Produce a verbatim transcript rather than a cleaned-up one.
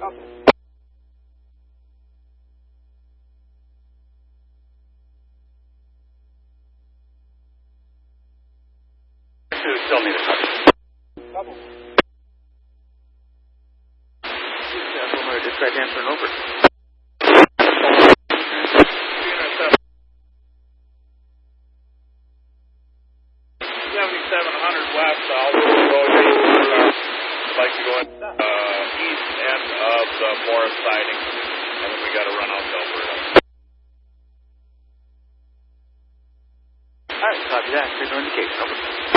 Still need a copy. Double. We're dispatch answering over. seventy-seven hundred west, Alvaro Road. I'd like to go in uh, east end of the Morris siding, and then we got to run out to Alberta. All right, copy that. Signal indication. Over.